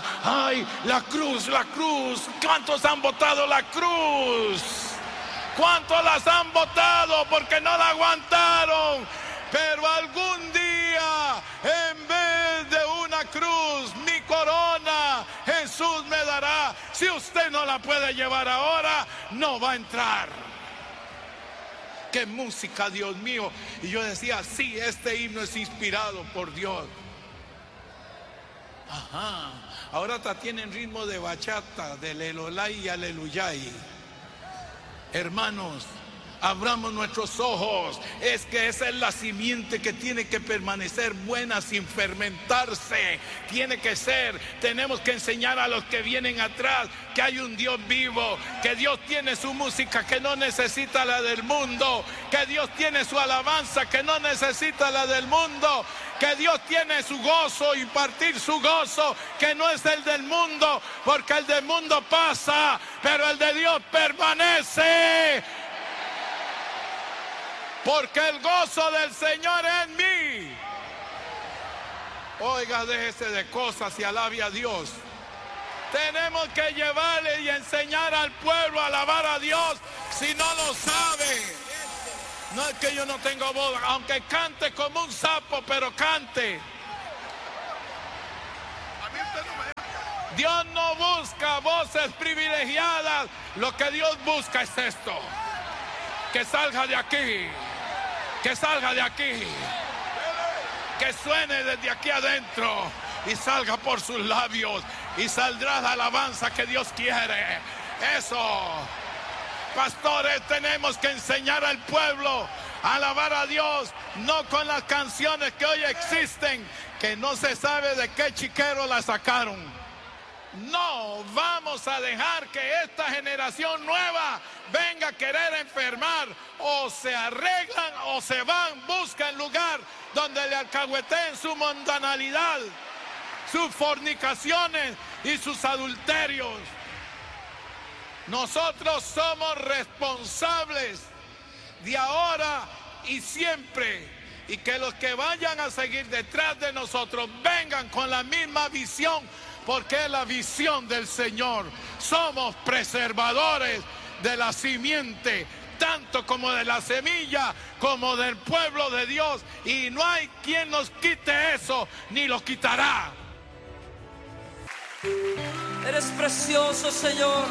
Ay, la cruz, la cruz. ¿Cuántos han votado la cruz? ¿Cuántos las han votado porque no la aguantaron? Pero algún día, en vez de una cruz, mi corona Jesús me dará. Si usted no la puede llevar ahora, no va a entrar. ¡Qué música, Dios mío! Y yo decía, sí, este himno es inspirado por Dios. Ajá. Ahora hasta tienen ritmo de bachata, del elolay y aleluyay. Hermanos, abramos nuestros ojos. Es que esa es la simiente que tiene que permanecer buena sin fermentarse. Tiene que ser. Tenemos que enseñar a los que vienen atrás que hay un Dios vivo, que Dios tiene su música que no necesita la del mundo, que Dios tiene su alabanza que no necesita la del mundo, que Dios tiene su gozo, impartir su gozo que no es el del mundo, porque el del mundo pasa, pero el de Dios permanece. Porque el gozo del Señor es en mí. Oiga, déjese de cosas y alabe a Dios. Tenemos que llevarle y enseñar al pueblo a alabar a Dios si no lo sabe. No es que yo no tengo voz, aunque cante como un sapo, pero cante. Dios no busca voces privilegiadas. Lo que Dios busca es esto. Que salga de aquí. Que salga de aquí. Que suene desde aquí adentro y salga por sus labios y saldrá la alabanza que Dios quiere. Eso. Pastores, tenemos que enseñar al pueblo a alabar a Dios, no con las canciones que hoy existen, que no se sabe de qué chiquero las sacaron. No vamos a dejar que esta generación nueva venga a querer enfermar. O se arreglan o se van, buscan lugar donde le alcahueteen su mundanalidad, sus fornicaciones y sus adulterios. Nosotros somos responsables de ahora y siempre. Y que los que vayan a seguir detrás de nosotros vengan con la misma visión, porque es la visión del Señor. Somos preservadores de la simiente, tanto como de la semilla, como del pueblo de Dios. Y no hay quien nos quite eso, ni lo quitará. Eres precioso, Señor.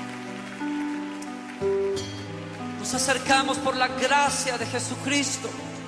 Nos acercamos por la gracia de Jesucristo.